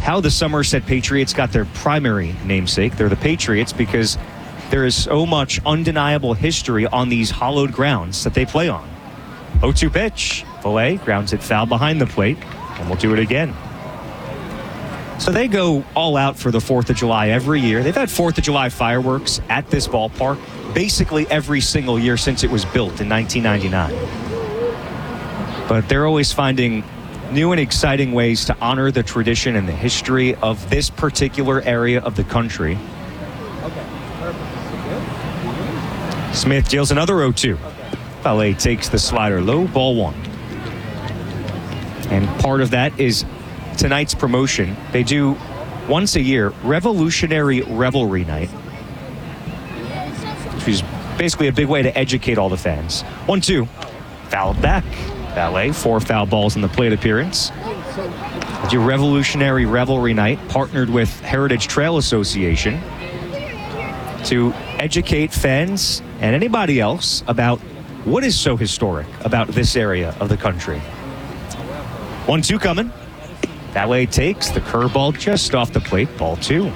how the Somerset Patriots got their primary namesake. They're the Patriots because there is so much undeniable history on these hallowed grounds that they play on. 0-2 pitch. Voet grounds it foul behind the plate, and we'll do it again. So they go all out for the 4th of July every year. They've had 4th of July fireworks at this ballpark basically every single year since it was built in 1999. But they're always finding new and exciting ways to honor the tradition and the history of this particular area of the country. Smith deals another 0-2. Valet takes the slider low, ball 1. And part of that is tonight's promotion. They do once a year Revolutionary Revelry Night, which is basically a big way to educate all the fans. 1-2, fouled back. Valet, 4 foul balls in the plate appearance. They do Revolutionary Revelry Night, partnered with Heritage Trail Association, to educate fans and anybody else about what is so historic about this area of the country. 1-2 coming. Valet takes the curveball just off the plate, ball 2.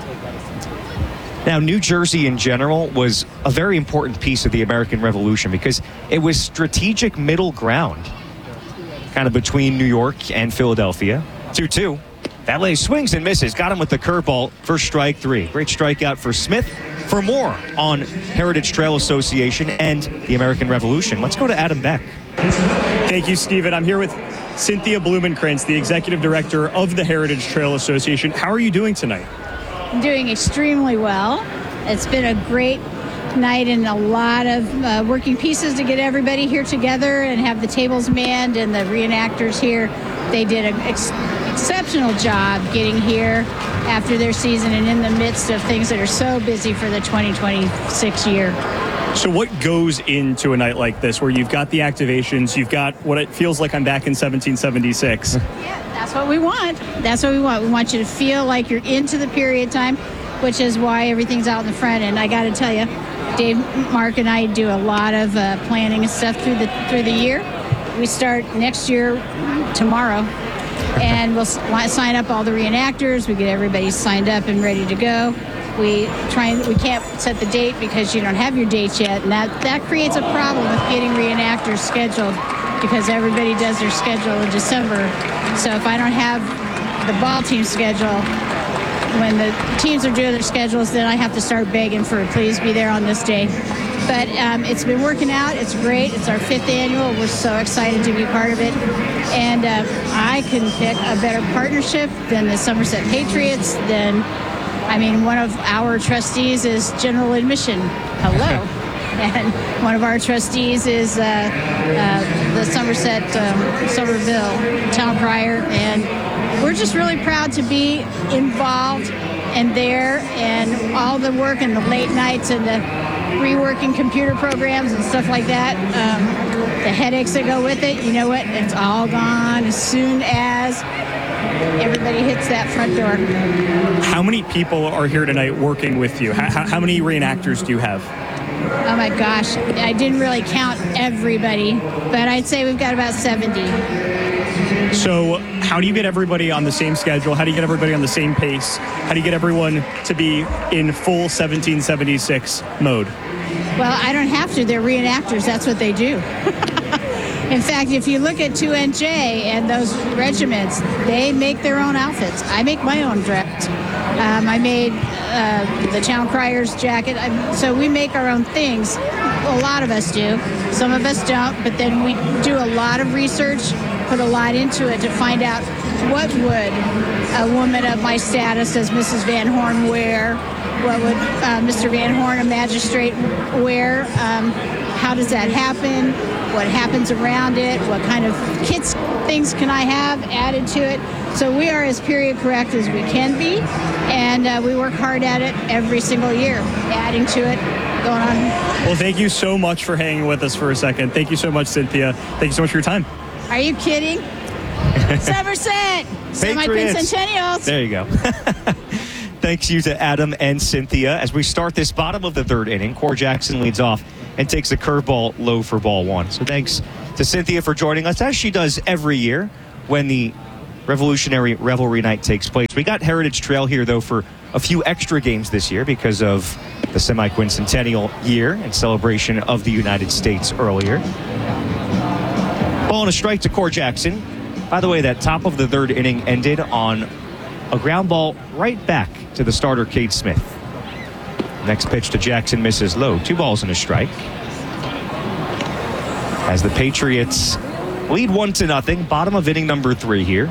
Now, New Jersey in general was a very important piece of the American Revolution because it was strategic middle ground, kind of between New York and Philadelphia. 2-2. Valet swings and misses. Got him with the curveball for strike 3. Great strikeout for Smith. For more on Heritage Trail Association and the American Revolution, let's go to Adam Beck. Thank you, Steven. I'm here with Cynthia Blumenkrantz, the executive director of the Heritage Trail Association. How are you doing tonight? I'm doing extremely well. It's been a great night and a lot of working pieces to get everybody here together and have the tables manned and the reenactors here. They did an exceptional job getting here after their season and in the midst of things that are so busy for the 2026 year. So what goes into a night like this where you've got the activations, you've got what it feels like I'm back in 1776? Yeah, that's what we want. That's what we want. We want you to feel like you're into the period time, which is why everything's out in the front. And I got to tell you, Dave, Mark, and I do a lot of planning and stuff through the year. We start next year tomorrow, and we'll sign up all the reenactors. We get everybody signed up and ready to go. We can't set the date because you don't have your dates yet, and that creates a problem with getting reenactors scheduled because everybody does their schedule in December. So if I don't have the ball team schedule, when the teams are doing their schedules, then I have to start begging for please be there on this day. But it's been working out. It's great. It's our 5th annual. We're so excited to be part of it. And I couldn't pick a better partnership than the Somerset Patriots. One of our trustees is general admission. Hello. And one of our trustees is the Somerset, Somerville town crier. And we're just really proud to be involved and there, and all the work and the late nights and the reworking computer programs and stuff like that. The headaches that go with it, you know what? It's all gone as soon as everybody hits that front door. How many people are here tonight working with you? How many reenactors do you have? Oh my gosh, I didn't really count everybody, but I'd say we've got about 70. So how do you get everybody on the same schedule? How do you get everybody on the same pace? How do you get everyone to be in full 1776 mode? Well, I don't have to. They're reenactors. That's what they do. In fact, if you look at 2NJ and those regiments, they make their own outfits. I make my own dress. I made the town crier's jacket. So we make our own things. A lot of us do. Some of us don't, but then we do a lot of research, put a lot into it to find out what would a woman of my status as Mrs. Van Horn wear? What would Mr. Van Horn, a magistrate, wear? How does that happen? What happens around it? What kind of kits, things can I have added to it? So we are as period correct as we can be, and we work hard at it every single year, adding to it, going on. Well, thank you so much for hanging with us for a second. Thank you so much, Cynthia. Thank you so much for your time. Are you kidding? Somerset! Semi-quincentennials! There you go. Thanks you to Adam and Cynthia. As we start this bottom of the 3rd inning, Core Jackson leads off and takes a curveball low for ball 1. So thanks to Cynthia for joining us, as she does every year when the Revolutionary Revelry Night takes place. We got Heritage Trail here, though, for a few extra games this year because of the semi-quincentennial year and celebration of the United States earlier. Ball and a strike to Core Jackson. By the way, that top of the third inning ended on a ground ball right back to the starter, Cade Smith. Next pitch to Jackson misses low. 2 balls and a strike. As the Patriots lead 1-0, bottom of inning number 3 here.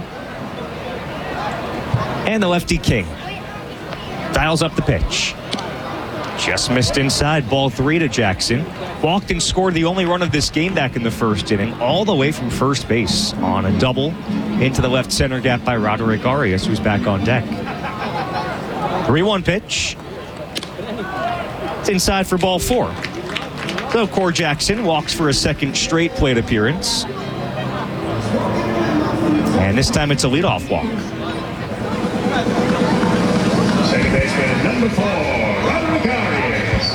And the lefty King dials up the pitch. Just missed inside. Ball 3 to Jackson. Walked and scored the only run of this game back in the first inning, all the way from first base on a double into the left center gap by Roderick Arias, who's back on deck. 3-1 pitch. It's inside for ball 4. So Core Jackson walks for a second straight plate appearance. And this time it's a leadoff walk. Second baseman, number 4, Roderick Arias.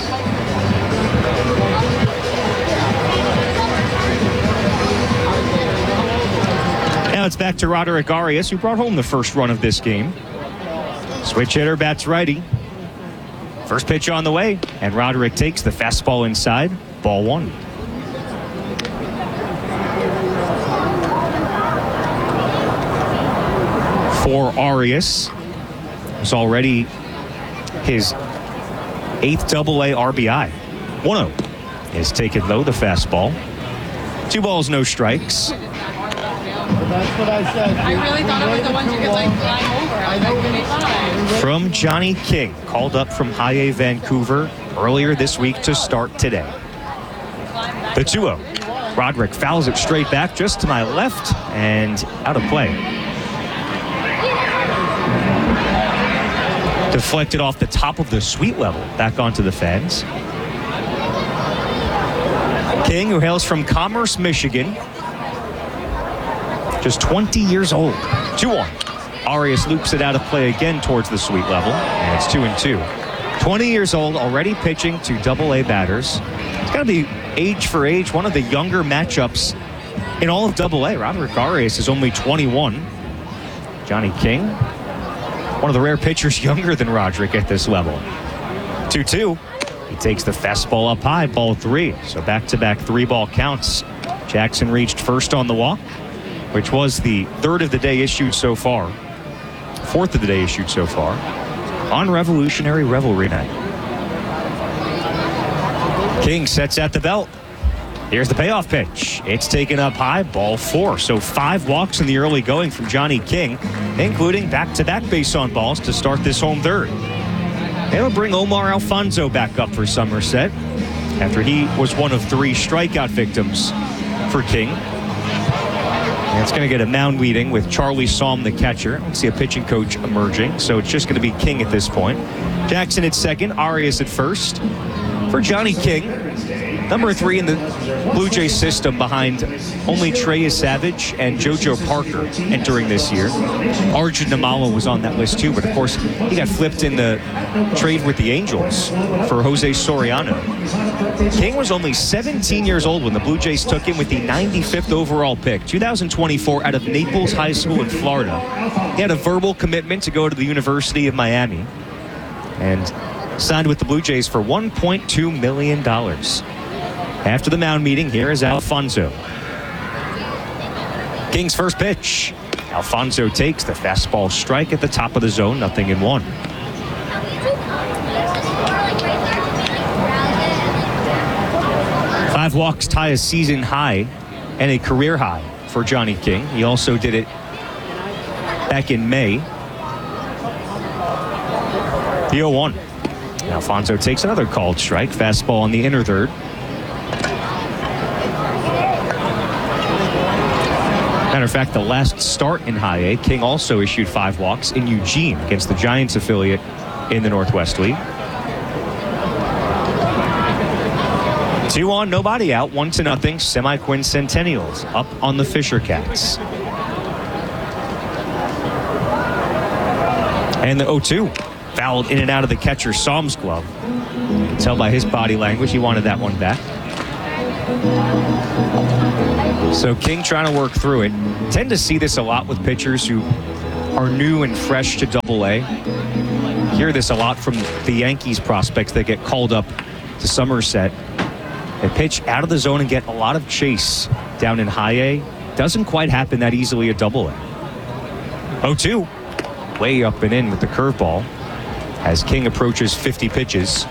Now it's back to Roderick Arias, who brought home the first run of this game. Switch hitter bats righty. First pitch on the way, and Roderick takes the fastball inside. Ball 1. For Arias, it's already his 8th Double-A RBI. 1-0 is taken low, the fastball. 2 balls, no strikes. That's what I said. I really thought it was the ones you could like climb over. I was like, give me 5. From Johnny King, called up from High A Vancouver earlier this week to start today. The 2-0. Roderick fouls it straight back just to my left and out of play. Deflected off the top of the suite level, back onto the fence. King, who hails from Commerce, Michigan, just 20 years old. 2-1. Arias loops it out of play again towards the suite level, and it's 2-2. 20 years old, already pitching to Double-A batters. It's got to be age for age, one of the younger matchups in all of Double-A. Roderick Arias is only 21. Johnny King, one of the rare pitchers younger than Roderick at this level. 2-2. He takes the fastball up high, ball 3. So back-to-back 3-ball counts. Jackson reached first on the walk, which was the 3rd of the day issued so far. 4th of the day issued so far on Revolutionary Revelry Night. King sets at the belt. Here's the payoff pitch. It's taken up high, ball 4. So 5 walks in the early going from Johnny King, including back-to-back base on balls to start this home third. It'll bring Omar Alfonso back up for Somerset after he was one of 3 strikeout victims for King. And it's going to get a mound meeting with Charlie Salm, the catcher. I don't see a pitching coach emerging, so it's just going to be King at this point. Jackson at second, Arias at first. For Johnny King, number 3 in the Blue Jays system behind only Trey Savage and JoJo Parker entering this year. Arjun Namala was on that list too, but of course he got flipped in the trade with the Angels for Jose Soriano. King was only 17 years old when the Blue Jays took him with the 95th overall pick, 2024, out of Naples High School in Florida. He had a verbal commitment to go to the University of Miami and signed with the Blue Jays for $1.2 million. After the mound meeting, here is Alfonso. King's first pitch. Alfonso takes the fastball strike at the top of the zone, 0-1. Five walks tie a season high and a career high for Johnny King. He also did it back in May. The 0-1. Alfonso takes another called strike. Fastball on the inner third. Matter of fact, the last start in High A, King also issued 5 walks in Eugene against the Giants affiliate in the Northwest League. 2 on, nobody out, 1-0. Semi-quincentennials up on the Fisher Cats. And the 0-2. Fouled in and out of the catcher Salm's glove. You can tell by his body language he wanted that one back. So King trying to work through it. Tend to see this a lot with pitchers who are new and fresh to Double-A. Hear this a lot from the Yankees prospects that get called up to Somerset. They pitch out of the zone and get a lot of chase down in High A. Doesn't quite happen that easily at Double-A. 0-2. Way up and in with the curveball as King approaches 50 pitches.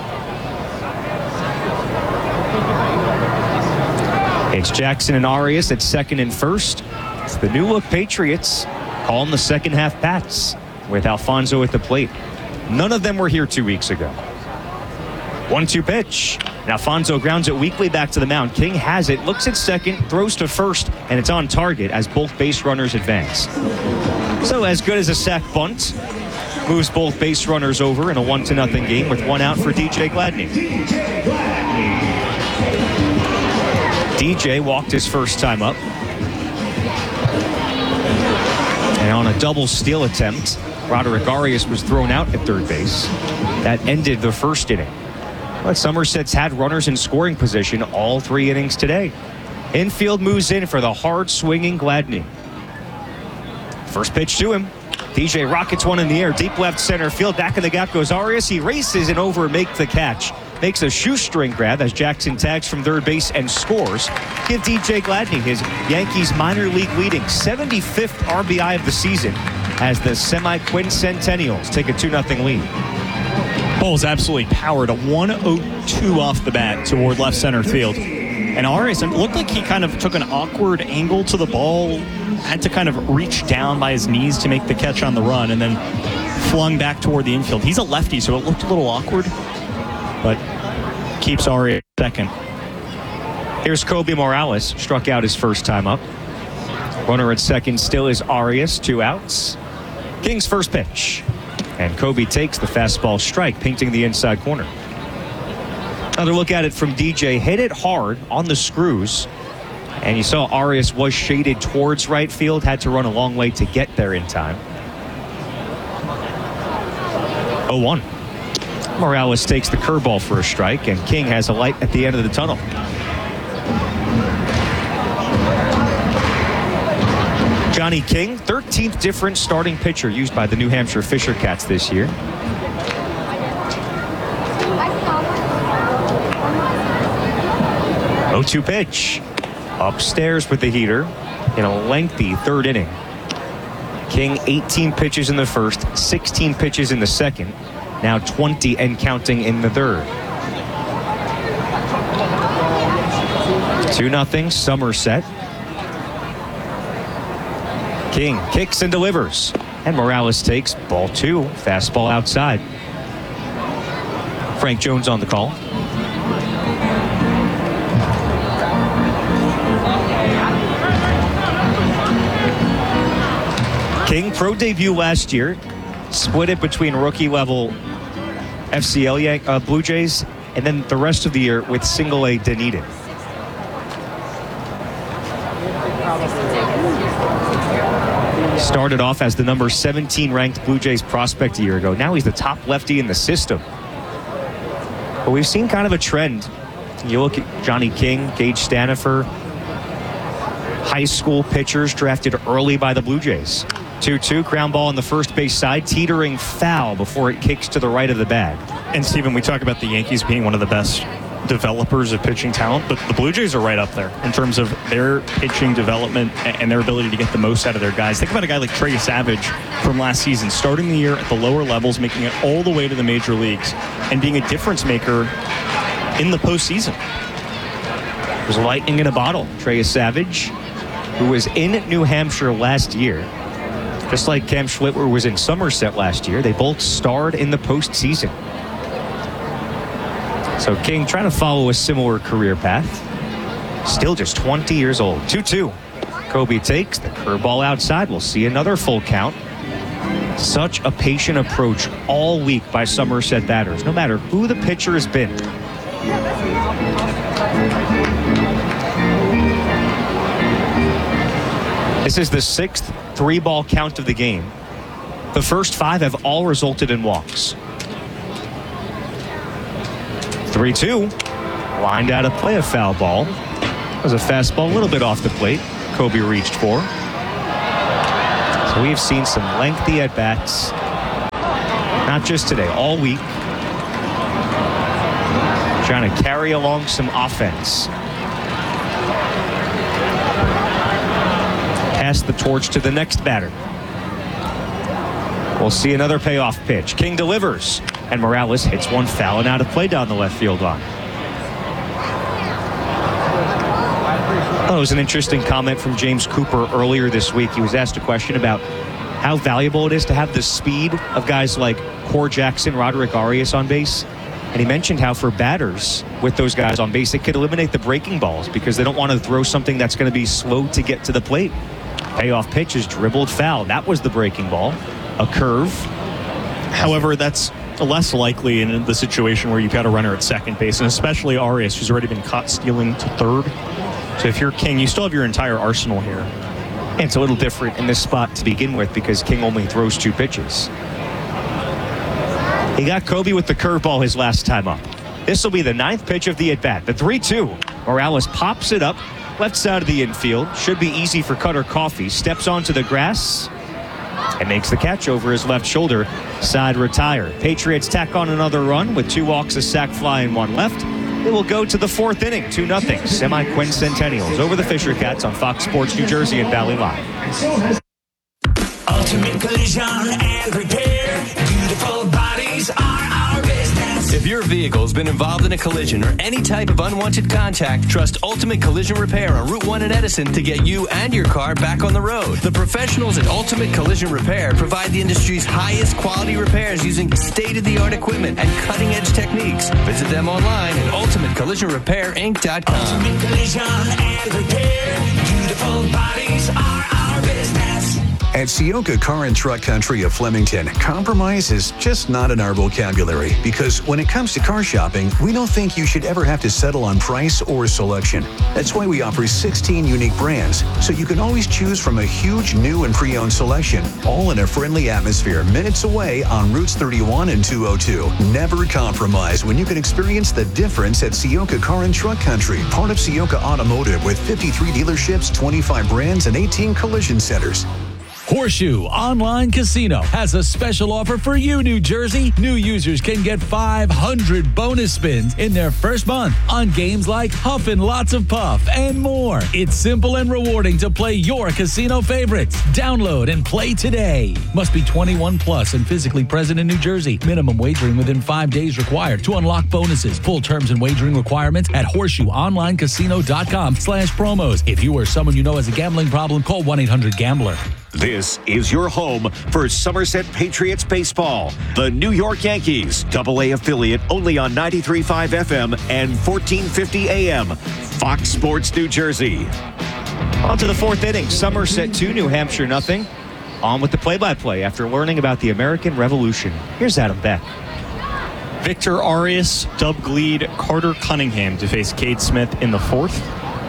It's Jackson and Arias at second and first. It's the new look Patriots calling the second half Pats with Alfonso at the plate. None of them were here 2 weeks ago. 1-2 pitch. And Alfonso grounds it weakly back to the mound. King has it, looks at second, throws to first, and it's on target as both base runners advance. So as good as a sac bunt, moves both base runners over in a 1-0 game with one out for DJ Gladney. DJ walked his first time up. And on a double steal attempt, Roderick Arias was thrown out at third base. That ended the first inning. But Somerset's had runners in scoring position all 3 innings today. Infield moves in for the hard-swinging Gladney. First pitch to him. DJ rockets one in the air, deep left center field. Back in the gap goes Arias. He races and over makes the catch. Makes a shoestring grab as Jackson tags from third base and scores. Give DJ Gladney his Yankees minor league leading 75th RBI of the season as the semi-quincentennials take a 2-0 lead. Ball is absolutely powered. A 102 off the bat toward left center field. And Arias, it looked like he kind of took an awkward angle to the ball, had to kind of reach down by his knees to make the catch on the run, and then flung back toward the infield. He's a lefty, so it looked a little awkward, but keeps Arias second. Here's Kobe Morales, struck out his first time up. Runner at second still is Arias, 2 outs. King's first pitch. And Kobe takes the fastball strike, painting the inside corner. Another look at it from DJ. Hit it hard on the screws. And you saw Arias was shaded towards right field, had to run a long way to get there in time. 0-1. Morales takes the curveball for a strike, and King has a light at the end of the tunnel. Johnny King, 13th different starting pitcher used by the New Hampshire Fisher Cats this year. Oh, 0-2 pitch. Upstairs with the heater in a lengthy third inning. King 18 pitches in the first, 16 pitches in the second, now 20 and counting in the third. 2-0 Somerset. King kicks and delivers, and Morales takes ball 2, fastball outside. Frank Jones on the call. King, pro debut last year, split it between rookie level FCL Blue Jays and then the rest of the year with single A Dunedin. Started off as the number 17 ranked Blue Jays prospect a year ago. Now he's the top lefty in the system. But we've seen kind of a trend. You look at Johnny King, Gage Stanifer, high school pitchers drafted early by the Blue Jays. 2-2, ground ball on the first base side, teetering foul before it kicks to the right of the bag. And Stephen, we talk about the Yankees being one of the best developers of pitching talent, but the Blue Jays are right up there in terms of their pitching development and their ability to get the most out of their guys. Think about a guy like Trey Savage from last season, starting the year at the lower levels, making it all the way to the major leagues, and being a difference maker in the postseason. It was lightning in a bottle. Trey Savage, who was in New Hampshire last year, just like Cam Schlittler was in Somerset last year. They both starred in the postseason. So King trying to follow a similar career path. Still just 20 years old. 2-2. Kobe takes the curveball outside. We'll see another full count. Such a patient approach all week by Somerset batters, no matter who the pitcher has been. This is the 6th 3-ball count of the game. The first 5 have all resulted in walks. 3-2. Lined out of play, a foul ball. That was a fastball, a little bit off the plate. Kobe reached for. So we've seen some lengthy at-bats. Not just today, all week. Trying to carry along some offense. Pass the torch to the next batter. We'll see another payoff pitch. King delivers, and Morales hits one foul and out of play down the left field line. Oh, it was an interesting comment from James Cooper earlier this week. He was asked a question about how valuable it is to have the speed of guys like Core Jackson, Roderick Arias on base. And he mentioned how for batters with those guys on base, it could eliminate the breaking balls because they don't want to throw something that's going to be slow to get to the plate. Payoff pitch is dribbled foul. That was the breaking ball. A curve. However, that's less likely in the situation where you've got a runner at second base, and especially Arias, who's already been caught stealing to third. So if you're King, you still have your entire arsenal here. And it's a little different in this spot to begin with because King only throws 2 pitches. He got Kobe with the curveball his last time up. This will be the 9th pitch of the at-bat. The 3-2. Morales pops it up. Left side of the infield. Should be easy for Cutter Coffee. Steps onto the grass and makes the catch over his left shoulder. Side retired. Patriots tack on another run with 2 walks, a sac fly, and 1 left. It will go to the 4th inning, 2-0. Semi-Quincentennials over the Fisher Cats on Fox Sports New Jersey and Valley Live. Ultimate Collision and Repair. Beautiful bodies are our business. If your vehicle's been involved in a collision or any type of unwanted contact, trust Ultimate Collision Repair on Route 1 in Edison to get you and your car back on the road. The professionals at Ultimate Collision Repair provide the industry's highest quality repairs using state-of-the-art equipment and cutting-edge techniques. Visit them online at ultimatecollisionrepairinc.com. Ultimate Collision and Repair. Beautiful bodies are our business. At Sioka Car and Truck Country of Flemington, compromise is just not in our vocabulary because when it comes to car shopping, we don't think you should ever have to settle on price or selection. That's why we offer 16 unique brands, so you can always choose from a huge new and pre-owned selection, all in a friendly atmosphere minutes away on Routes 31 and 202. Never compromise when you can experience the difference at Sioka Car and Truck Country, part of Sioka Automotive with 53 dealerships, 25 brands, and 18 collision centers. Horseshoe Online Casino has a special offer for you, New Jersey. New users can get 500 bonus spins in their first month on games like Huffin' Lots of Puff and more. It's simple and rewarding to play your casino favorites. Download and play today. Must be 21 plus and physically present in New Jersey. Minimum wagering within 5 days required to unlock bonuses. Full terms and wagering requirements at horseshoeonlinecasino.com/promos. If you or someone you know has a gambling problem, call 1-800-GAMBLER. This is your home for Somerset Patriots baseball. The New York Yankees, AA affiliate, only on 93.5 FM and 1450 AM. Fox Sports New Jersey. On to the 4th inning. Somerset 2, New Hampshire nothing. On with the play-by-play after learning about the American Revolution. Here's Adam Beck. Victor Arias, Dub Gleed, Carter Cunningham to face Cade Smith in the 4th.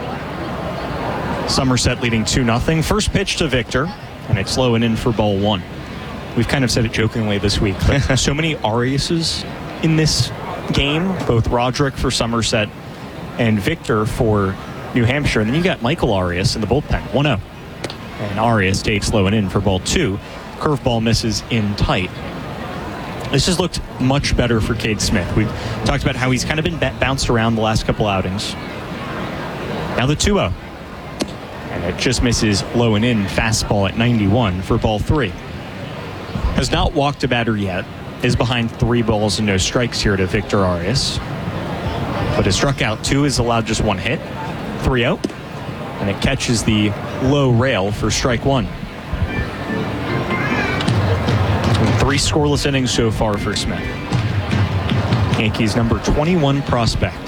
Somerset leading 2-0. First pitch to Victor, and it's low and in for ball 1. We've kind of said it jokingly this week, but so many Ariases in this game, both Roderick for Somerset and Victor for New Hampshire. And then you got Michael Arias in the bullpen, 1-0. And Arias takes low and in for ball 2. Curveball misses in tight. This has looked much better for Cade Smith. We've talked about how he's kind of been bounced around the last couple outings. Now the 2-0. And it just misses low and in. Fastball at 91 for ball 3. Has not walked a batter yet. Is behind 3 balls and no strikes here to Victor Arias. But has struck out 2, has allowed just 1 hit. 3-0. And it catches the low rail for strike 1. 3 scoreless innings so far for Smith. Yankees number 21 prospect.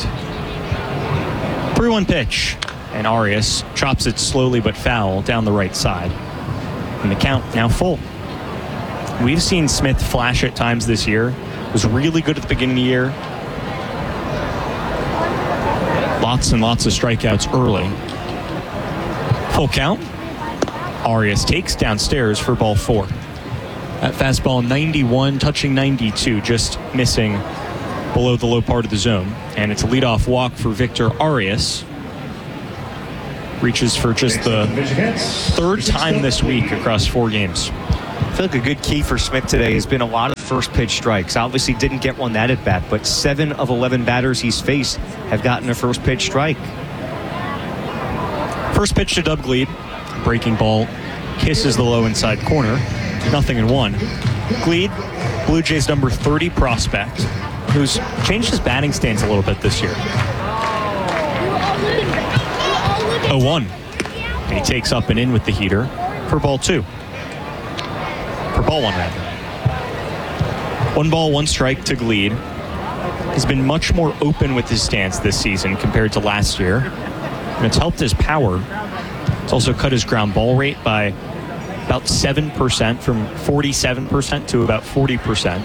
3-1 pitch. And Arias chops it slowly but foul down the right side. And the count now full. We've seen Smith flash at times this year. Was really good at the beginning of the year. Lots and lots of strikeouts early. Full count. Arias takes downstairs for ball 4. That fastball 91, touching 92, just missing below the low part of the zone. And it's a leadoff walk for Victor Arias. reaches for just the third time this week across 4 games. I feel like a good key for Smith today has been a lot of first pitch strikes. Obviously didn't get one that at bat, but 7 of 11 batters he's faced have gotten a first pitch strike. First pitch to Dub Gleed. Breaking ball kisses the low inside corner. 0-1. Gleed, Blue Jays number 30 prospect, who's changed his batting stance a little bit this year. 0-1. And he takes up and in with the heater for ball 2. For ball 1, rather. 1 ball, 1 strike to Gleed. He's been much more open with his stance this season compared to last year. And it's helped his power. It's also cut his ground ball rate by about 7%, from 47% to about 40%.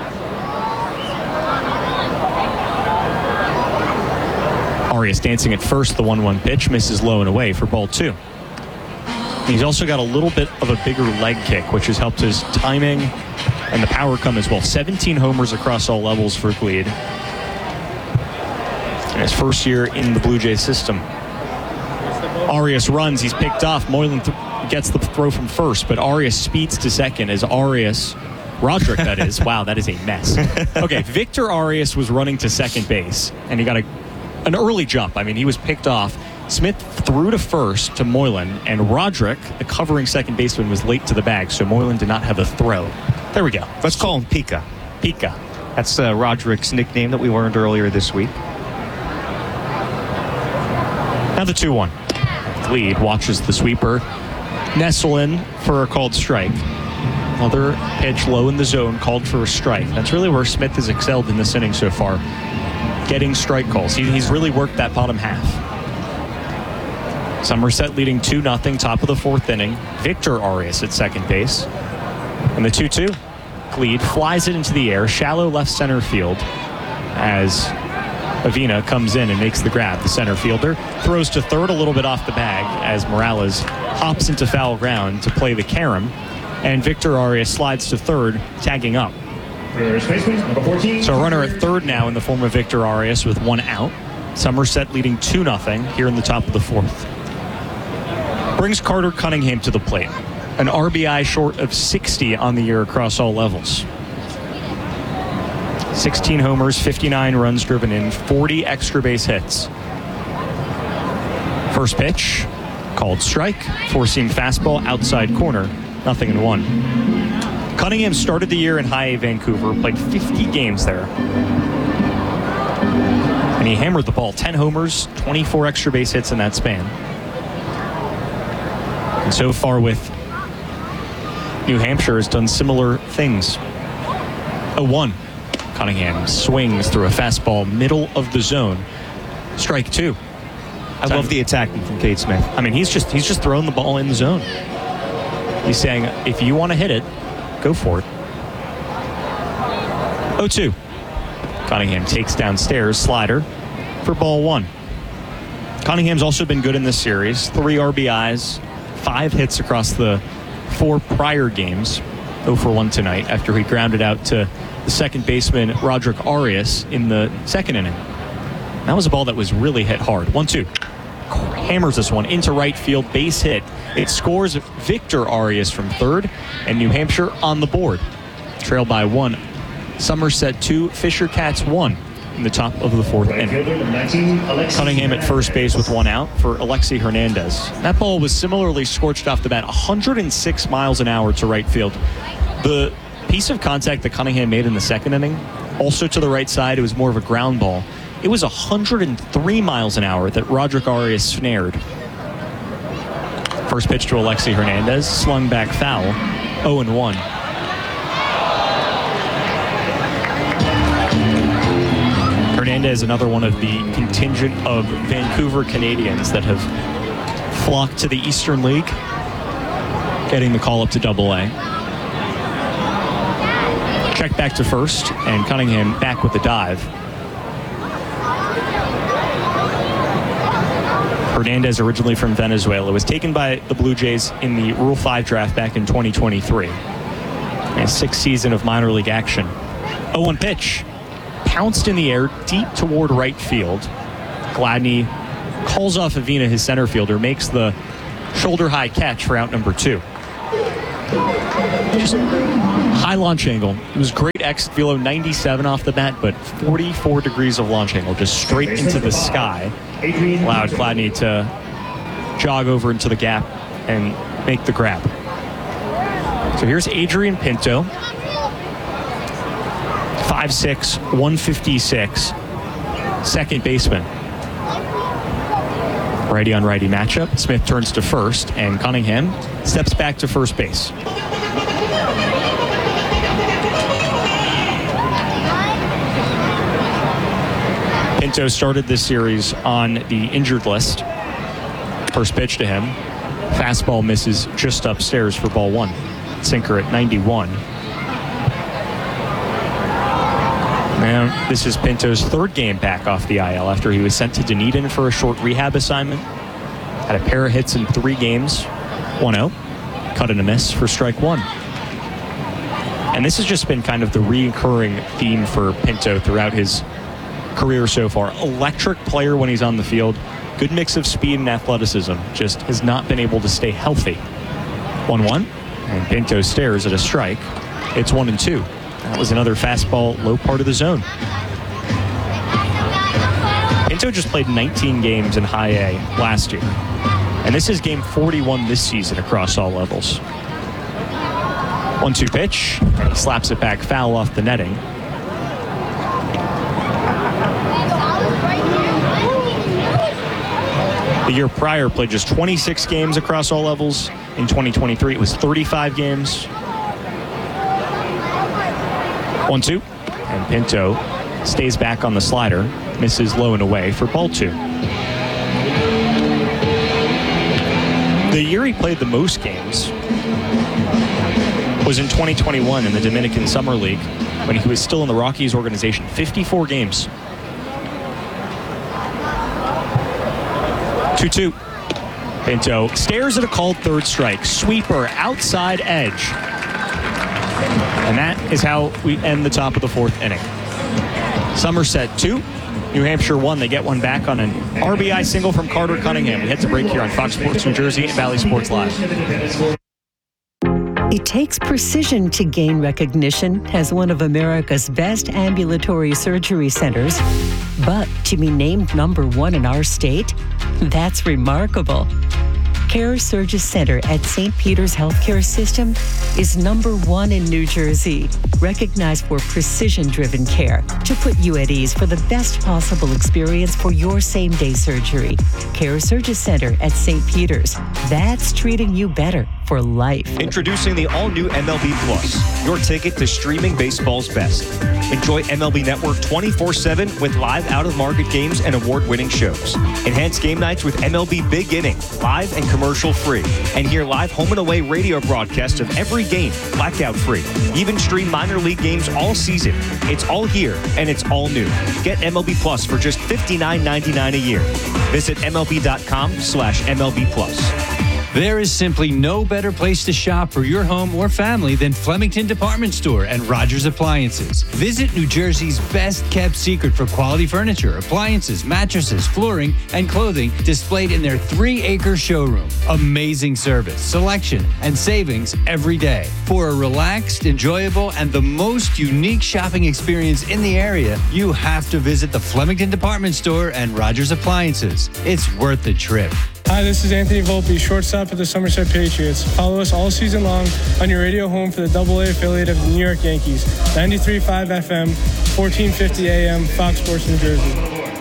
Arias dancing at first, the 1-1 pitch, misses low and away for ball 2. He's also got a little bit of a bigger leg kick, which has helped his timing and the power come as well. 17 homers across all levels for Gleed. In his first year in the Blue Jays system. Arias runs, he's picked off. Moylan gets the throw from first, but Arias speeds to second as Roderick, that is. Wow, that is a mess. Okay, Victor Arias was running to second base, and he got an early jump. I mean, he was picked off. Smith threw to first to Moylan, and Roderick, the covering second baseman, was late to the bag, so Moylan did not have a throw. There we go. Let's call him Pika. Pika. That's Roderick's nickname that we learned earlier this week. Now the 2-1. Gleed watches the sweeper nestle in for a called strike. Another pitch low in the zone, called for a strike. That's really where Smith has excelled in this inning so far, getting strike calls. He's really worked that bottom half. Somerset leading 2-0, top of the 4th inning. Victor Arias at second base. And the 2-2. Gleed flies it into the air, shallow left center field, as Avina comes in and makes the grab. The center fielder throws to third, a little bit off the bag, as Morales hops into foul ground to play the carom, and Victor Arias slides to third, tagging up. So a runner at third now in the form of Victor Arias with 1 out. Somerset leading 2-0 here in the top of the 4th. Brings Carter Cunningham to the plate. An RBI short of 60 on the year across all levels. 16 homers, 59 runs driven in, 40 extra base hits. First pitch, called strike, four-seam fastball, outside corner, 0-1. Cunningham started the year in High A Vancouver, played 50 games there. And he hammered the ball, 10 homers, 24 extra base hits in that span. And so far with New Hampshire has done similar things. 0-1. Cunningham swings through a fastball middle of the zone. Strike 2. I love the attacking from Cade Smith. I mean, he's just throwing the ball in the zone. He's saying, if you want to hit it, go for it. 0-2. Cunningham takes downstairs, slider for ball 1. Cunningham's also been good in this series. 3 RBIs, 5 hits across the 4 prior games. 0 for 1 tonight after he grounded out to the second baseman, Roderick Arias, in the 2nd inning. That was a ball that was really hit hard. 1-2. Hammers this one into right field, base hit. It scores Victor Arias from third, and New Hampshire on the board. Trailed by 1. Somerset 2, Fisher Cats 1 in the top of the 4th inning. Cunningham at first base with 1 out for Alexi Hernandez. That ball was similarly scorched off the bat, 106 miles an hour to right field. The piece of contact that Cunningham made in the 2nd inning, also to the right side, it was more of a ground ball. It was 103 miles an hour that Roderick Arias snared. First pitch to Alexi Hernandez, slung back foul, 0-1. Hernandez, another one of the contingent of Vancouver Canadians that have flocked to the Eastern League, getting the call up to AA. Check back to first, and Cunningham back with the dive. Hernandez, originally from Venezuela, was taken by the Blue Jays in the Rule 5 draft back in 2023. A 6th season of minor league action. 0-1 pitch. Pounced in the air, deep toward right field. Gladney calls off Avina, his center fielder, makes the shoulder-high catch for out number 2. Just high launch angle. It was great exit velo, 97 off the bat, but 44 degrees of launch angle, just straight into the sky. Allowed Gladney to jog over into the gap and make the grab. So here's Adrian Pinto, 5'6", 156, second baseman. Righty on righty matchup. Smith turns to first, and Cunningham steps back to first base. Pinto started this series on the injured list. First pitch to him. Fastball misses just upstairs for ball 1. Sinker at 91. And this is Pinto's third game back off the IL after he was sent to Dunedin for a short rehab assignment. Had a pair of hits in 3 games. 1-0. Cut and a miss for strike 1. And this has just been kind of the recurring theme for Pinto throughout his career so far. Electric player when he's on the field. Good mix of speed and athleticism. Just has not been able to stay healthy. 1-1. And Pinto stares at a strike. It's 1-2. That was another fastball, low part of the zone. Pinto just played 19 games in high A last year. And this is game 41 this season across all levels. 1-2 pitch, and he slaps it back foul off the netting. The year prior played just 26 games across all levels. In 2023, it was 35 games. 1-2, and Pinto stays back on the slider, misses low and away for ball 2. The year he played the most games was in 2021 in the Dominican Summer League when he was still in the Rockies organization. 54 games. 2-2. Pinto stares at a called third strike. Sweeper, outside edge. And that is how we end the top of the 4th inning. Somerset 2, New Hampshire 1. They get one back on an RBI single from Carter Cunningham. We head to break here on Fox Sports New Jersey and Valley Sports Live. It takes precision to gain recognition as one of America's best ambulatory surgery centers. But to be named #1 in our state, that's remarkable. CareSurgis Center at St. Peter's Healthcare System is #1 in New Jersey, recognized for precision-driven care to put you at ease for the best possible experience for your same-day surgery. CareSurgis Center at St. Peter's. That's treating you better for life. Introducing the all-new MLB Plus, your ticket to streaming baseball's best. Enjoy MLB Network 24/7 with live out-of-market games and award-winning shows. Enhance game nights with MLB Big Inning, live and commercial-free. And hear live home and away radio broadcasts of every game, blackout-free. Even stream minor league games all season. It's all here, and it's all new. Get MLB Plus for just $59.99 a year. Visit MLB.com/MLB Plus. There is simply no better place to shop for your home or family than Flemington Department Store and Rogers Appliances. Visit New Jersey's best-kept secret for quality furniture, appliances, mattresses, flooring, and clothing displayed in their 3-acre showroom. Amazing service, selection, and savings every day. For a relaxed, enjoyable, and the most unique shopping experience in the area, you have to visit the Flemington Department Store and Rogers Appliances. It's worth the trip. Hi, this is Anthony Volpe, shortstop of the Somerset Patriots. Follow us all season long on your radio home for the AA affiliate of the New York Yankees. 93.5 FM, 1450 AM, Fox Sports New Jersey.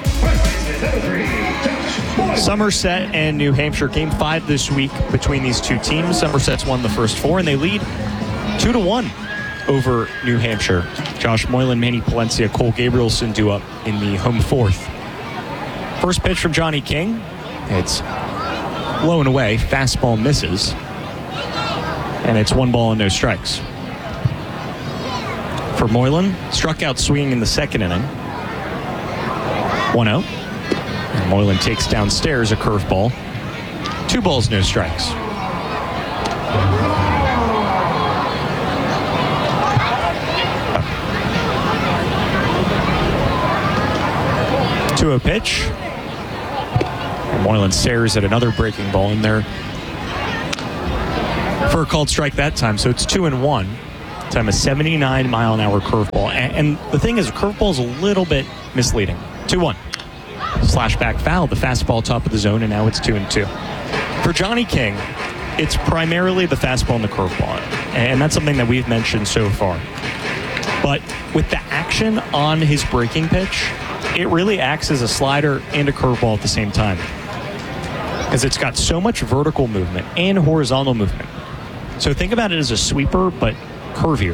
Somerset and New Hampshire, game 5 this week between these two teams. Somerset's won the first 4, and they lead 2-1 over New Hampshire. Josh Moylan, Manny Palencia, Cole Gabrielson do up in the home 4th. First pitch from Johnny King. It's low and away. Fastball misses. And it's 1 ball and no strikes. For Moylan, struck out swinging in the 2nd inning. 1-0. And Moylan takes downstairs a curveball. 2 balls, no strikes. Oh. 2-0 pitch. Moylan stares at another breaking ball in there for a called strike that time. So it's 2-1. Time a 79-mile-an-hour curveball. And the thing is, a curveball is a little bit misleading. 2-1. Slash back foul, the fastball top of the zone, and now it's 2-2. For Johnny King, it's primarily the fastball and the curveball. And that's something that we've mentioned so far. But with the action on his breaking pitch, it really acts as a slider and a curveball at the same time. Because it's got so much vertical movement and horizontal movement. So think about it as a sweeper, but curvier.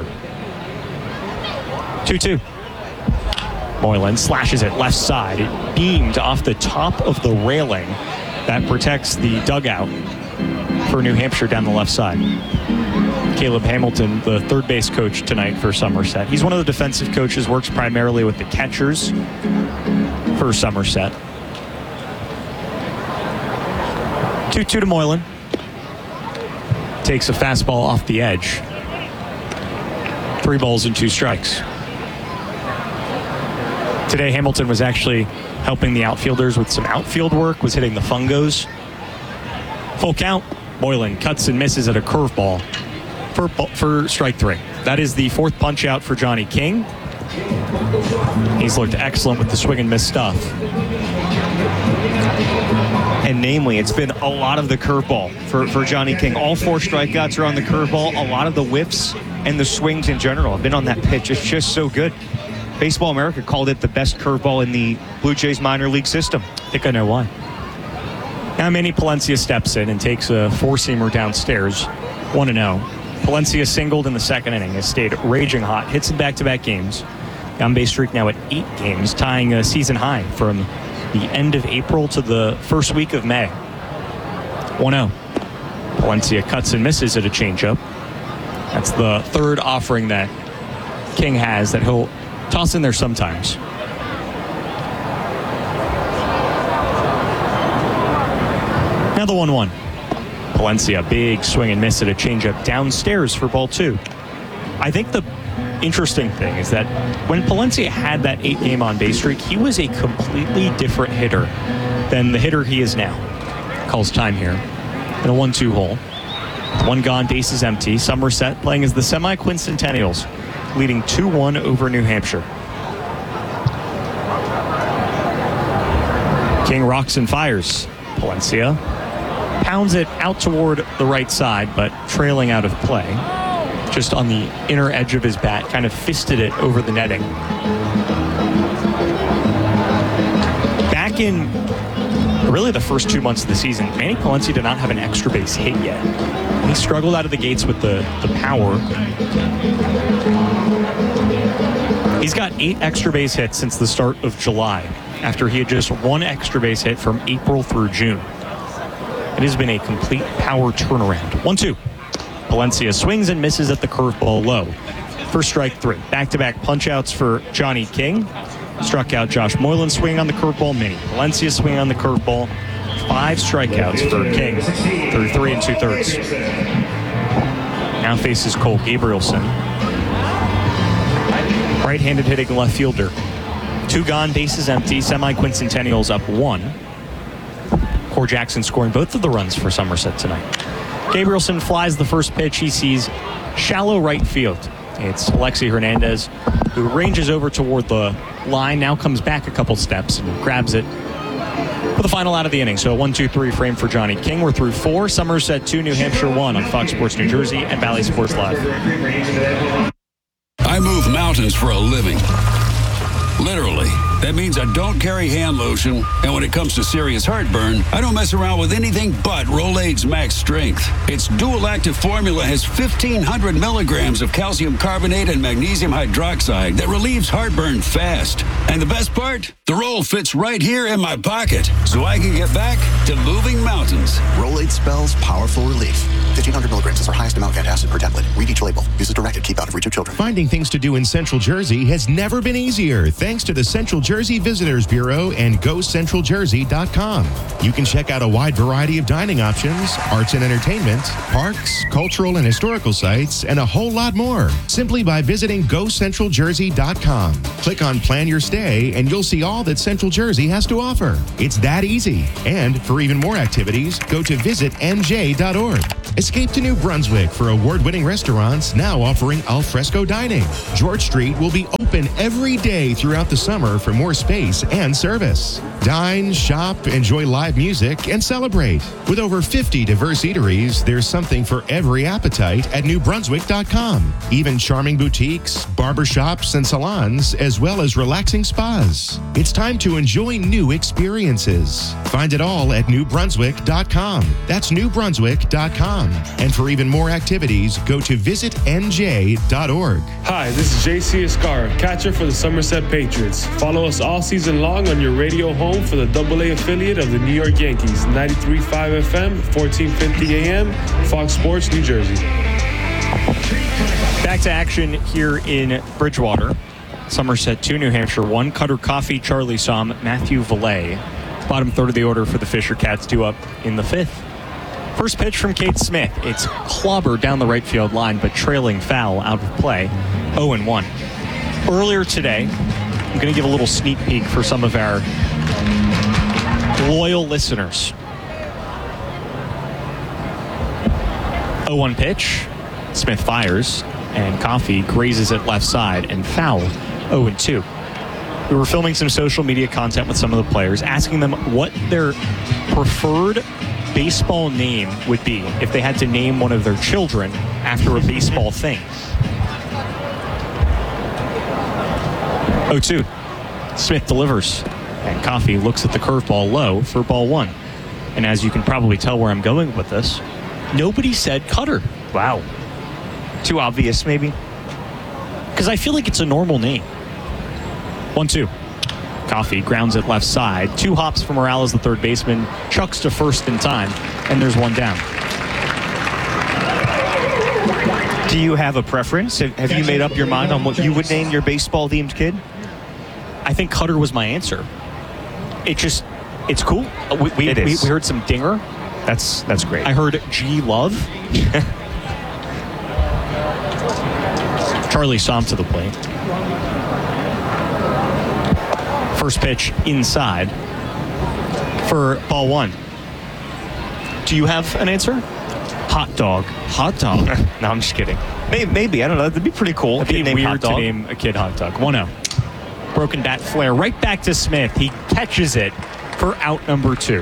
2-2. Moylan slashes it left side. It beamed off the top of the railing that protects the dugout for New Hampshire down the left side. Caleb Hamilton, the third base coach tonight for Somerset. He's one of the defensive coaches, works primarily with the catchers for Somerset. 2-2 to Moylan. Takes a fastball off the edge. 3 balls and 2 strikes. Today, Hamilton was actually helping the outfielders with some outfield work, was hitting the fungos. Full count. Moylan cuts and misses at a curveball for strike 3. That is the 4th punch out for Johnny King. He's looked excellent with the swing and miss stuff. And namely, it's been a lot of the curveball for Johnny King. All 4 strikeouts are on the curveball. A lot of the whiffs and the swings in general have been on that pitch. It's just so good. Baseball America called it the best curveball in the Blue Jays minor league system. I think I know why. Now Manny Palencia steps in and takes a 4-seamer downstairs. 1-0. Palencia singled in the 2nd inning. Has stayed raging hot. Hits in back-to-back games. The on-base streak now at 8 games, tying a season high from the end of April to the first week of May. 1-0. Palencia cuts and misses at a changeup. That's the 3rd offering that King has that he'll toss in there sometimes. Now the 1-1. Palencia, big swing and miss at a changeup downstairs for ball 2. I think the interesting thing is that when Palencia had that 8-game on-base streak, he was a completely different hitter than the hitter he is now. Calls time here in a 1-2 hole. 1 gone, bases empty. Somerset playing as the semi-quincentennials, leading 2-1 over New Hampshire. King rocks and fires. Palencia pounds it out toward the right side, but trailing out of play. Just on the inner edge of his bat, kind of fisted it over the netting. Back in really the first 2 months of the season, Manny Palencia did not have an extra base hit yet. He struggled out of the gates with the power. He's got 8 extra base hits since the start of July, after he had just 1 extra base hit from April through June. It has been a complete power turnaround. 1-2. Palencia swings and misses at the curveball low. For strike 3. Back-to-back punch-outs for Johnny King. Struck out Josh Moylan swinging on the curveball. Manny Palencia swinging on the curveball. 5 strikeouts for King through 3 2/3. Now faces Cole Gabrielson. Right-handed hitting left fielder. 2 gone, bases empty. Semi-quincentennials up 1. Core Jackson scoring both of the runs for Somerset tonight. Gabrielson flies the first pitch he sees shallow right field. It's Alexi Hernandez who ranges over toward the line, now comes back a couple steps and grabs it for the final out of the inning. So a 1-2-3 frame for Johnny King. We're through 4. Somerset 2, New Hampshire 1 on Fox Sports New Jersey and Bally Sports Live. I move mountains for a living. Literally. That means I don't carry hand lotion, and when it comes to serious heartburn, I don't mess around with anything but Rolaids Max Strength. Its dual-active formula has 1,500 milligrams of calcium carbonate and magnesium hydroxide that relieves heartburn fast. And the best part? The roll fits right here in my pocket, so I can get back to moving mountains. Rolaids spells powerful relief. 1,500 milligrams is our highest amount of antacid per tablet. Read each label. Use as directed. Keep out of reach of children. Finding things to do in Central Jersey has never been easier, thanks to the Central Jersey Visitors Bureau and GoCentralJersey.com. You can check out a wide variety of dining options, arts and entertainment, parks, cultural and historical sites, and a whole lot more simply by visiting GoCentralJersey.com. Click on Plan Your Stay and you'll see all that Central Jersey has to offer. It's that easy. And for even more activities, go to visitnj.org. Escape to New Brunswick for award-winning restaurants now offering al fresco dining. George Street will be open every day throughout the summer for more space and service. Dine, shop, enjoy live music, and celebrate. With over 50 diverse eateries, there's something for every appetite at newbrunswick.com. Even charming boutiques, barbershops, and salons, as well as relaxing spas. It's time to enjoy new experiences. Find it all at newbrunswick.com. That's newbrunswick.com. And for even more activities, go to visitnj.org. Hi, this is JC Escar, catcher for the Somerset Patriots. Follow us all season long on your radio home for the AA affiliate of the New York Yankees, 93.5 FM, 1450 AM, Fox Sports, New Jersey. Back to action here in Bridgewater. Somerset 2, New Hampshire 1. Cutter Coffee, Charlie Somm, Matthew Valet. Bottom third of the order for the Fisher Cats, due up in the 5th. First pitch from Cade Smith. It's clobbered down the right field line, but trailing foul out of play. 0-1. Earlier today, I'm going to give a little sneak peek for some of our loyal listeners. 0-1 pitch. Smith fires, and Coffee grazes it left side, and foul. 0-2. We were filming some social media content with some of the players, asking them what their preferred baseball name would be if they had to name one of their children after a baseball thing. 0-2. Smith delivers, and Coffee looks at the curveball low for ball 1. And as you can probably tell where I'm going with this, nobody said Cutter. Wow. Too obvious, maybe? Because I feel like it's a normal name. 1-2. Coffee grounds it left side. 2 hops for Morales, the third baseman. Chucks to first in time, and there's 1 down. Do you have a preference? Have you made up your mind on what you would name your baseball-themed kid? I think Cutter was my answer. It's cool. We heard some dinger. That's great. I heard G Love. Charlie Somm to the plate. First pitch inside for ball 1. Do you have an answer? Hot dog. Hot dog. No, I'm just kidding. Maybe. I don't know. That'd be pretty cool. It'd be weird to name a kid Hot Dog. 1-0. Broken bat flare right back to Smith. He catches it for out number 2.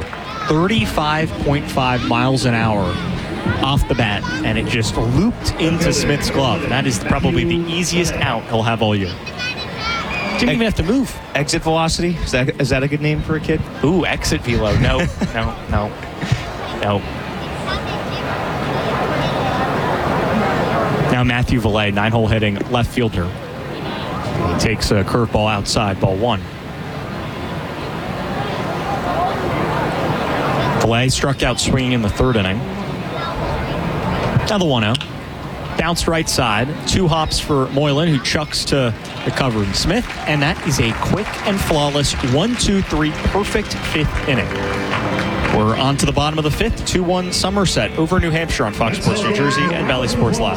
35.5 miles an hour off the bat, and it just looped into Smith's glove. That is probably the easiest out he'll have all year. Didn't even have to move. Exit velocity? Is that a good name for a kid? Ooh, exit velo. No. Now Matthew Valet, 9-hole hitting left fielder. He takes a curveball outside, ball 1. Valet struck out swinging in the 3rd inning. Now the 1-0. Bounced right side. 2 hops for Moylan, who chucks to the covering Smith. And that is a quick and flawless 1-2-3 perfect 5th inning. We're on to the bottom of the 5th. 2-1 Somerset over New Hampshire on Fox Sports New Jersey and Valley Sports Live.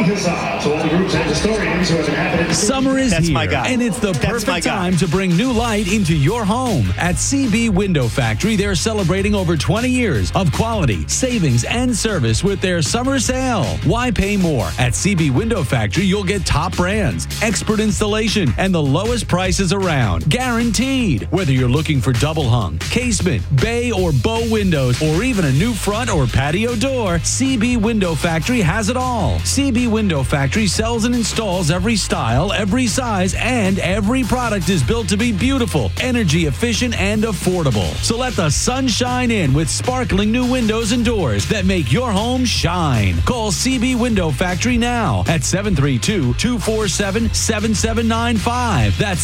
Summer is That's here, my guy. and it's the That's my perfect guy. time to bring new light into your home. At CB Window Factory, they're celebrating over 20 years of quality, savings, and service with their summer sale. Why pay more? At CB Window Factory, you'll get top brands, expert installation, and the lowest prices around. Guaranteed. Whether you're looking for double hung, casement, bay, or bow windows, or even a new front or patio door, CB Window Factory has it all. CB Window Factory sells and installs every style, every size, and every product is built to be beautiful, energy efficient, and affordable. So let the sun shine in with sparkling new windows and doors that make your home shine. Call CB Window Factory now at 732-247-7795. That's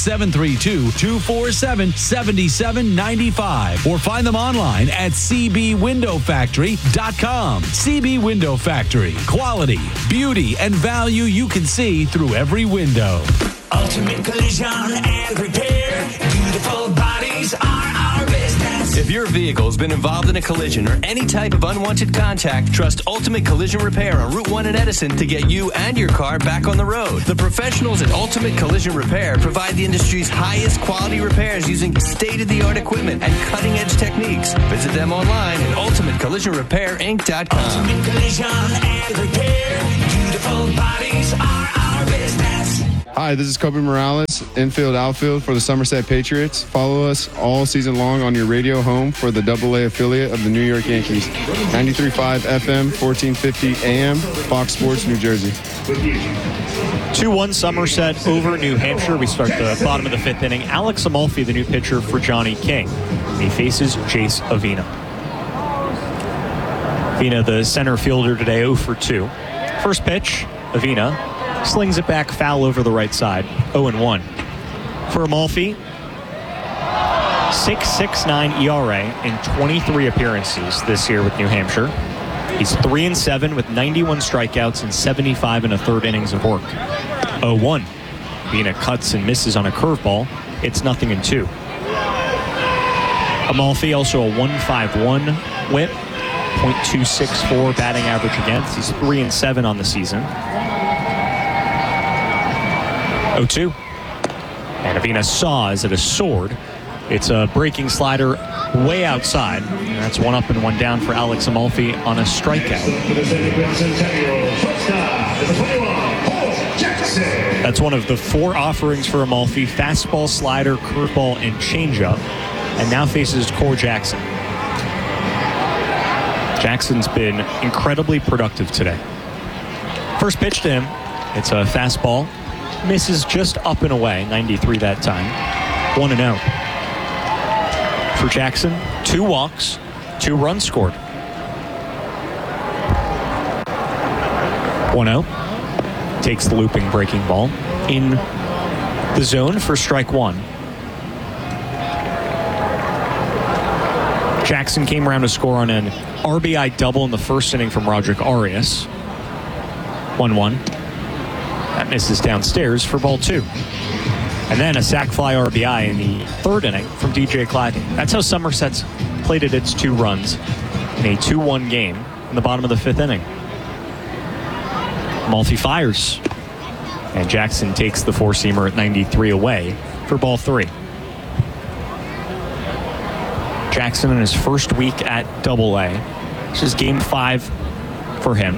732-247-7795. Or find them online at cbwindowfactory.com. CB Window Factory. Quality, beauty, and value you can see through every window. Ultimate collision and repair. bodies are our business. If your vehicle's been involved in a collision or any type of unwanted contact, trust Ultimate Collision Repair on Route 1 in Edison to get you and your car back on the road. The professionals at Ultimate Collision Repair provide the industry's highest quality repairs using state-of-the-art equipment and cutting-edge techniques. Visit them online at ultimatecollisionrepairinc.com. Ultimate Collision and Repair. Beautiful bodies are our business. Hi, this is Kobe Morales, infield, outfield for the Somerset Patriots. Follow us all season long on your radio home for the AA affiliate of the New York Yankees. 93.5 FM, 1450 AM, Fox Sports, New Jersey. 2-1 Somerset over New Hampshire. We start the bottom of the fifth inning. Alex Amalfi, the new pitcher for Johnny King. He faces Jace Avina. Avina, the center fielder today, 0 for 2. First pitch, Avina slings it back, foul over the right side, 0-1. For Amalfi, 6.69 ERA in 23 appearances this year with New Hampshire. He's 3-7 with 91 strikeouts and 75 and a third innings of work. 0-1. Avina cuts and misses on a curveball. It's 0-2. Amalfi also a 1.51 whip, .264 batting average against. He's 3-7 on the season. 0-2. And Avina saws at a sword. It's a breaking slider way outside. And that's 1 up and 1 down for Alex Amalfi on a strikeout. That's one of the 4 offerings for Amalfi: fastball, slider, curveball, and changeup. And now faces Core Jackson. Jackson's been incredibly productive today. First pitch to him, it's a fastball. Misses just up and away, 93 that time. 1-0. For Jackson, 2 walks, 2 runs scored. 1-0. Takes the looping breaking ball in the zone for strike 1. Jackson came around to score on an RBI double in the first inning from Roderick Arias. 1-1. That misses downstairs for ball 2. And then a sac fly RBI in the third inning from DJ Claggett. That's how Somerset's plated its 2 runs in a 2-1 game in the bottom of the 5th inning. Amalfi fires. And Jackson takes the 4-seamer at 93 away for ball 3. Jackson in his first week at AA. This is game 5 for him.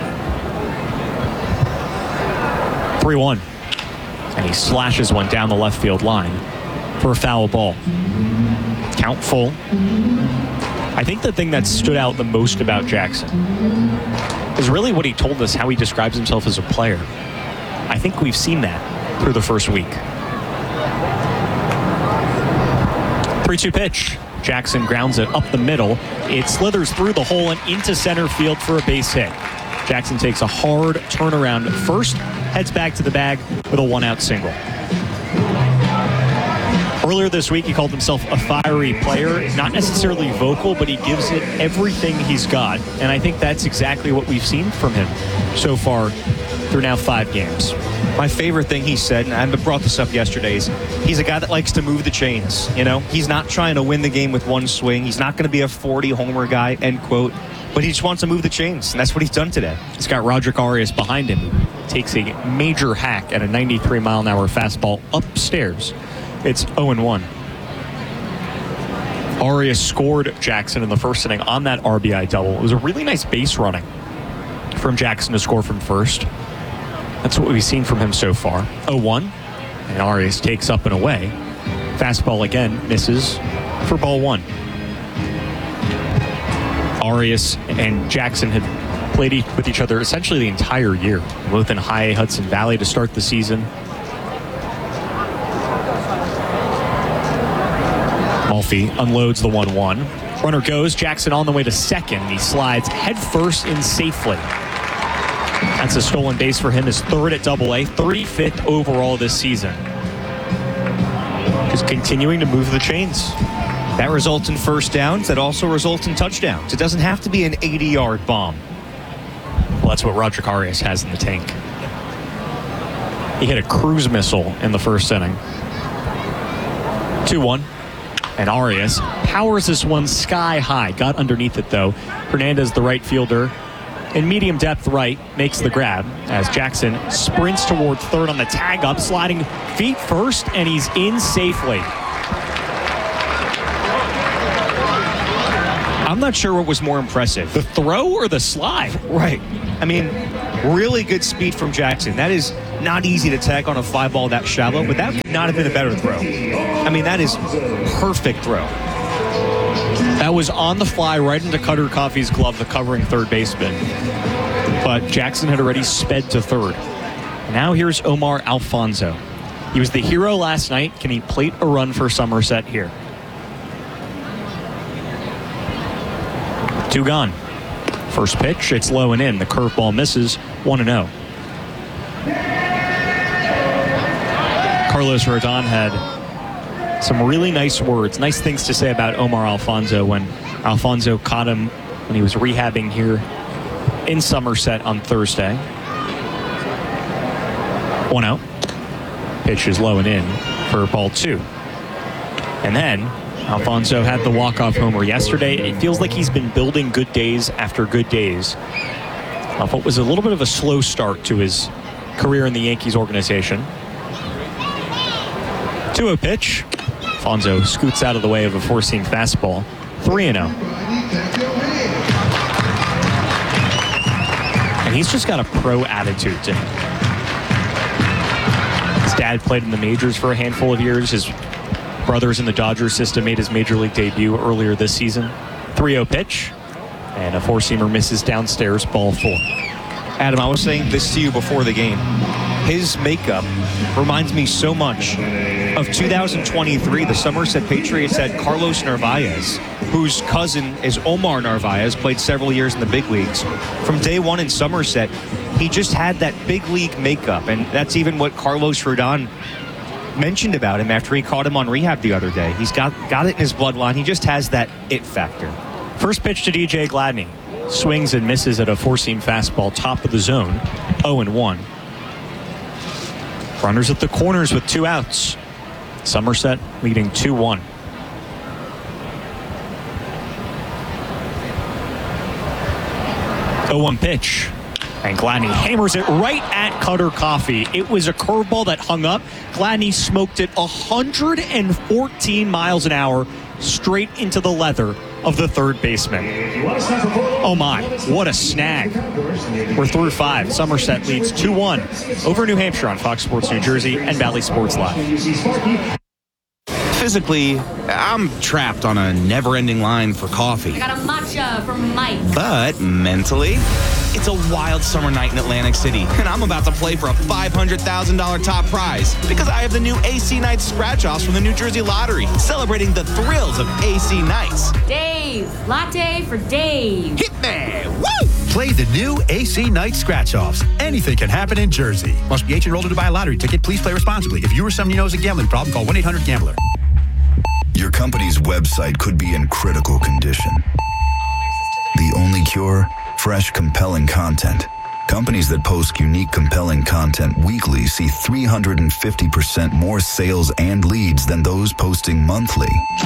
3-1. And he slashes one down the left field line for a foul ball. Count full. I think the thing that stood out the most about Jackson is really what he told us, how he describes himself as a player. I think we've seen that through the first week. 3-2 pitch. Jackson grounds it up the middle. It slithers through the hole and into center field for a base hit. Jackson takes a hard turnaround at first, heads back to the bag with a 1-out single. Earlier this week, he called himself a fiery player, not necessarily vocal, but he gives it everything he's got. And I think that's exactly what we've seen from him so far through now 5 games. My favorite thing he said, and I brought this up yesterday, is he's a guy that likes to move the chains. You know, he's not trying to win the game with one swing. He's not going to be a 40-homer guy, end quote. But he just wants to move the chains, and that's what he's done today. He's got Roderick Arias behind him. Takes a major hack at a 93-mile-an-hour fastball upstairs. It's 0-1. Arias scored Jackson in the first inning on that RBI double. It was a really nice base running from Jackson to score from first. That's what we've seen from him so far. 0-1. And Arias takes up and away. Fastball again misses for ball 1. Arias and Jackson had played with each other essentially the entire year, both in High A Hudson Valley to start the season. Amalfi unloads the 1-1. Runner goes. Jackson on the way to second. He slides head first in safely. That's a stolen base for him, his 3rd at AA, 35th overall this season. Just continuing to move the chains. That results in first downs. That also results in touchdowns. It doesn't have to be an 80-yard bomb. Well, that's what Roderick Arias has in the tank. He hit a cruise missile in the first inning. 2-1. And Arias powers this one sky high. Got underneath it, though. Hernandez, the right fielder, in medium depth right, makes the grab as Jackson sprints toward third on the tag up, sliding feet first, and he's in safely. I'm not sure what was more impressive, the throw or the slide. Right. I mean, really good speed from Jackson. That is not easy to tag on a fly ball that shallow, but that would not have been a better throw. I mean, that is perfect throw. That was on the fly right into Cutter Coffey's glove, the covering third baseman. But Jackson had already sped to third. Now here's Omar Alfonso. He was the hero last night. Can he plate a run for Somerset here? 2 gone. First pitch, it's low and in. The curveball misses, 1-0. Carlos Rodon had some really nice words, nice things to say about Omar Alfonso when Alfonso caught him when he was rehabbing here in Somerset on Thursday. 1-0. Pitch is low and in for ball 2. And then Alfonso had the walk-off homer yesterday. It feels like he's been building good days after good days. Off what was a little bit of a slow start to his career in the Yankees organization. 2-0 pitch. Alfonso scoots out of the way of a four-seam fastball. 3-0. And he's just got a pro attitude to him. His dad played in the majors for a handful of years. His brother's in the Dodgers system, made his major league debut earlier this season. 3-0 pitch. And a four-seamer misses downstairs, ball 4. Adam, I was saying this to you before the game. His makeup reminds me so much of 2023. The Somerset Patriots had Carlos Narvaez, whose cousin is Omar Narvaez, played several years in the big leagues. From day one in Somerset, he just had that big league makeup, and that's even what Carlos Rodon mentioned about him after he caught him on rehab the other day. He's got it in his bloodline. He just has that it factor. First pitch to DJ Gladney. Swings and misses at a four-seam fastball, top of the zone, 0-1. Runners at the corners with 2 outs. Somerset leading 2-1. The 1 pitch. And Gladney hammers it right at Cutter Coffey. It was a curveball that hung up. Gladney smoked it 114 miles an hour straight into the leather of the third baseman. Oh my, what a snag. We're through 5. Somerset leads 2-1 over New Hampshire on Fox Sports New Jersey and Valley Sports Live. Physically, I'm trapped on a never-ending line for coffee. I got a matcha from Mike. But mentally, it's a wild summer night in Atlantic City, and I'm about to play for a $500,000 top prize because I have the new AC Nights scratch-offs from the New Jersey Lottery, celebrating the thrills of AC Nights. Dave, latte for Dave. Hit me! Woo! Play the new AC Night Scratch-Offs. Anything can happen in Jersey. Must be 18 or older to buy a lottery ticket. Please play responsibly. If you or someone you know has a gambling problem, call 1-800-GAMBLER. Your company's website could be in critical condition. The only cure? Fresh, compelling content. Companies that post unique, compelling content weekly see 350% more sales and leads than those posting monthly.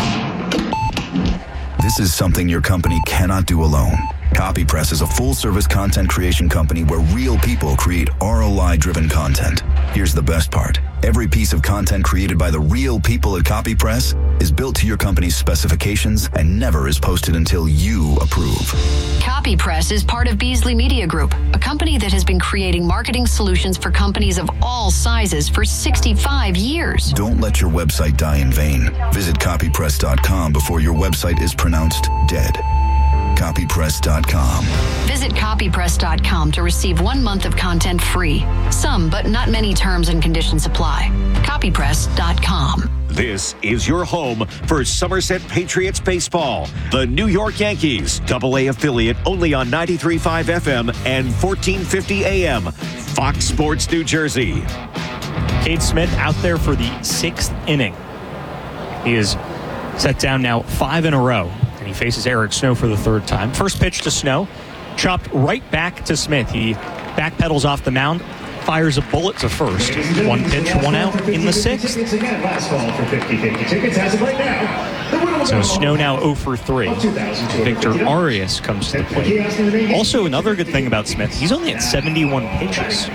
This is something your company cannot do alone. CopyPress is a full-service content creation company where real people create ROI-driven content. Here's the best part. Every piece of content created by the real people at CopyPress is built to your company's specifications and never is posted until you approve. CopyPress is part of Beasley Media Group, a company that has been creating marketing solutions for companies of all sizes for 65 years. Don't let your website die in vain. Visit copypress.com before your website is pronounced dead. Copypress.com. Visit copypress.com to receive 1 month of content free. Some, but not many terms and conditions apply. Copypress.com. This is your home for Somerset Patriots baseball. The New York Yankees, AA affiliate only on 93.5 FM and 1450 AM. Fox Sports New Jersey. Cade Smith out there for the 6th inning. He is set down now 5 in a row. He faces Eric Snow for the 3rd time. First pitch to Snow, chopped right back to Smith. He backpedals off the mound, fires a bullet to first. One pitch, one out in the sixth. Last call for 50-50 tickets as of right now. So Snow now 0 for 3. Victor Arias comes to the plate. Also, another good thing about Smith, he's only at 71 pitches.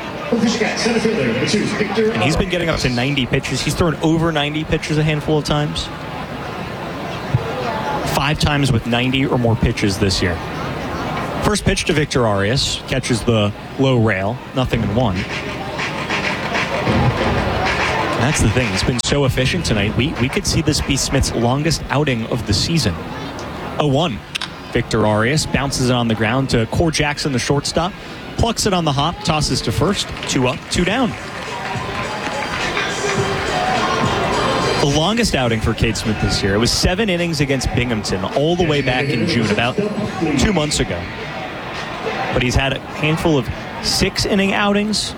And he's been getting up to 90 pitches. He's thrown over 90 pitches a handful of times. 5 times with 90 or more pitches this year. First pitch to Victor Arias, catches the low rail, 0-1. That's the thing, he's been so efficient tonight. We could see this be Smith's longest outing of the season. 0-1. Victor Arias bounces it on the ground to Core Jackson, the shortstop, plucks it on the hop, tosses to first, 2 up, 2 down. The longest outing for Cade Smith this year, it was 7 innings against Binghamton all the way back in June, about 2 months ago. But he's had a handful of 6-inning outings.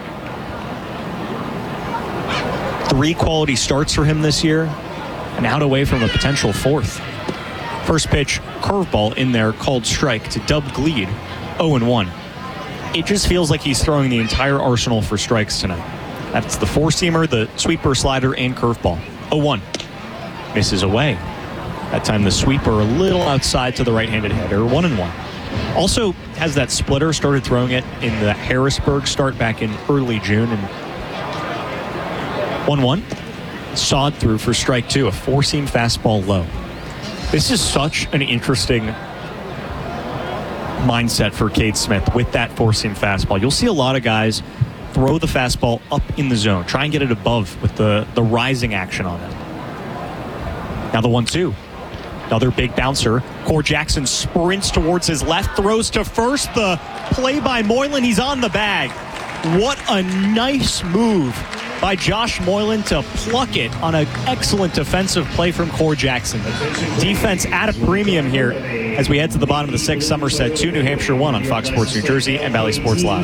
3 quality starts for him this year, and out away from a potential 4th. First pitch, curveball in there, called strike to Dub Gleed, 0-1. It just feels like he's throwing the entire arsenal for strikes tonight. That's the 4-seamer, the sweeper, slider, and curveball. 0-1. Misses away. That time the sweeper a little outside to the right-handed hitter, 1-1. Also has that splitter, started throwing it in the Harrisburg start back in early June, and 1-1. Sawed through for strike 2, a 4-seam fastball low. This is such an interesting mindset for Cade Smith with that 4-seam fastball. You'll see a lot of guys throw the fastball up in the zone, try and get it above with the rising action on it. Now the 1-2. Another big bouncer. Core Jackson sprints towards his left, throws to first. The play by Moylan, he's on the bag. What a nice move by Josh Moylan to pluck it on an excellent defensive play from Core Jackson. Defense at a premium here as we head to the bottom of the 6th. Somerset 2, New Hampshire 1 on Fox Sports New Jersey and Valley Sports Live.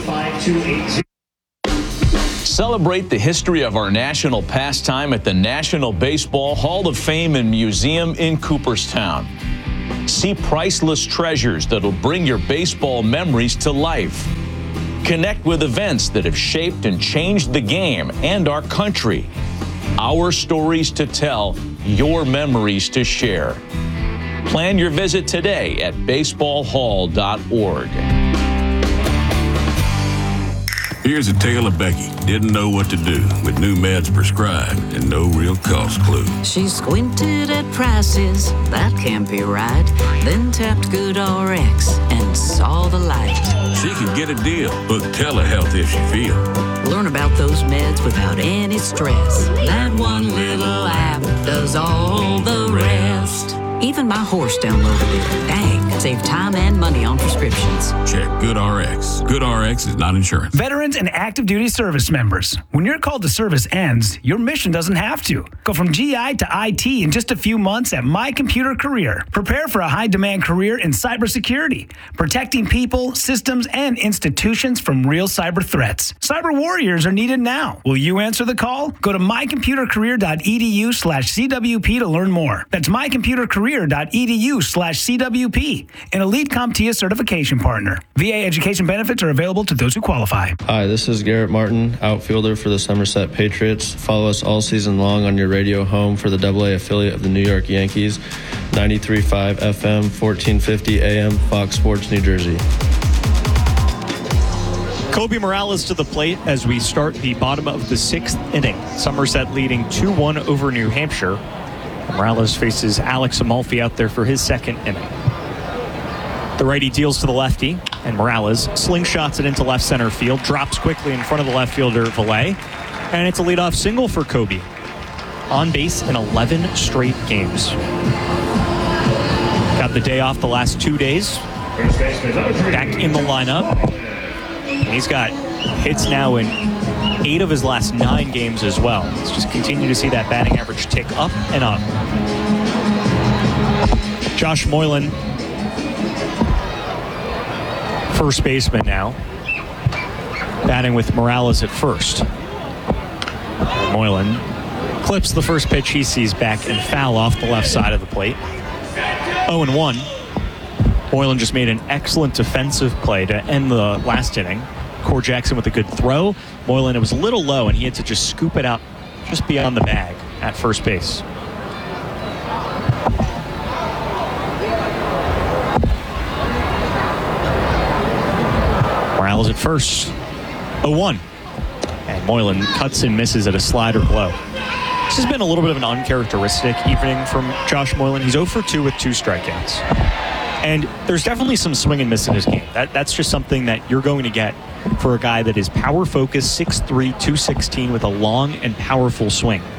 Celebrate the history of our national pastime at the National Baseball Hall of Fame and Museum in Cooperstown. See priceless treasures that'll bring your baseball memories to life. Connect with events that have shaped and changed the game and our country. Our stories to tell, your memories to share. Plan your visit today at baseballhall.org. Here's a tale of Becky. Didn't know what to do with new meds prescribed and no real cost clue. She squinted at prices, that can't be right. Then tapped GoodRx and saw the light. She can get a deal. Book telehealth if she feels. Learn about those meds without any stress. That one little app does all the rest. Even my horse downloaded it. Dang, save time and money on prescriptions. Check GoodRx. GoodRx is not insurance. Veterans and active duty service members. When your call to service ends, your mission doesn't have to. Go from GI to IT in just a few months at My Computer Career. Prepare for a high-demand career in cybersecurity, protecting people, systems, and institutions from real cyber threats. Cyber warriors are needed now. Will you answer the call? Go to mycomputercareer.edu/CWP to learn more. That's mycomputercareer.edu/CWP, an elite CompTIA certification partner. VA education benefits are available to those who qualify. Hi, this is Garrett Martin, outfielder for the Somerset Patriots. Follow us all season long on your radio home for the AA affiliate of the New York Yankees, 93.5 FM, 1450 AM, Fox Sports New Jersey. Kobe Morales to the plate as we start the bottom of the 6th inning. Somerset leading 2-1 over New Hampshire. Morales faces Alex Amalfi out there for his 2nd inning. The righty deals to the lefty, and Morales slingshots it into left center field, drops quickly in front of the left fielder, Valet, and it's a leadoff single for Kobe. On base in 11 straight games. Got the day off the last 2 days. Back in the lineup. And he's got hits now in 8 of his last 9 games as well. Let's just continue to see that batting average tick up and up. Josh Moylan, first baseman now, batting with Morales at first. Moylan clips the first pitch he sees back and foul off the left side of the plate. 0-1. Moylan just made an excellent defensive play to end the last inning. Core Jackson with a good throw. Moylan, it was a little low, and he had to just scoop it out just beyond the bag at first base. Morales at first. 0-1. And Moylan cuts and misses at a slider blow. This has been a little bit of an uncharacteristic evening from Josh Moylan. He's 0 for 2 with 2 strikeouts. And there's definitely some swing and miss in his game. That's just something that you're going to get for a guy that is power focused, 6'3", 216 with a long and powerful swing.